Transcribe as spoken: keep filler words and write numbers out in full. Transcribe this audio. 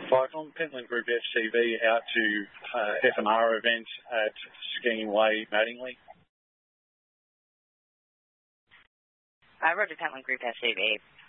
Cyclone, Pentland Group F C V out to uh, F M R event at Skiing Way, Mattingley. Uh, Roger, Pentland Group F C V.